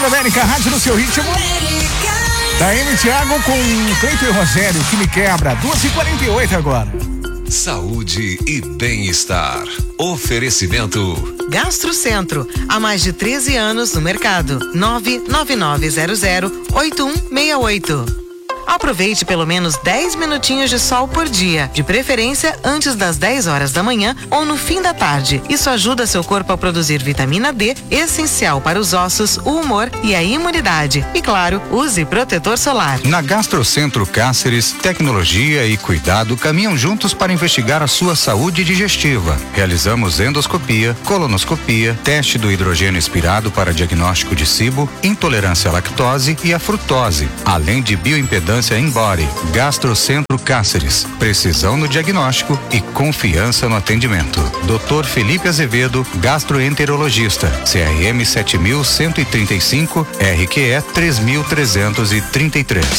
da América, rádio no seu ritmo. Da M. Thiago com Cleiton e Rogério, que me quebra. 2h48 agora. Saúde e bem-estar. Oferecimento Gastrocentro, há mais de 13 anos no mercado. 999008168. Aproveite pelo menos 10 minutinhos de sol por dia, de preferência antes das 10 horas da manhã ou no fim da tarde. Isso ajuda seu corpo a produzir vitamina D, essencial para os ossos, o humor e a imunidade. E claro, use protetor solar. Na Gastrocentro Cáceres, tecnologia e cuidado caminham juntos para investigar a sua saúde digestiva. Realizamos endoscopia, colonoscopia, teste do hidrogênio expirado para diagnóstico de SIBO, intolerância à lactose e à frutose, além de bioimpedância em body. Gastrocentro Cáceres, precisão no diagnóstico e confiança no atendimento. Dr. Felipe Azevedo, gastroenterologista, CRM 7135, RQE 3333.